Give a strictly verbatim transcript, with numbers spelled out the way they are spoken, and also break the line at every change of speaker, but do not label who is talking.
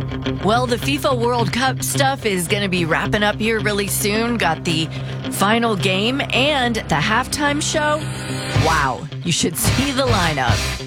Well, the FIFA World Cup stuff is going to be wrapping up here really soon. Got the final game and the halftime show. Wow, you should see the lineup.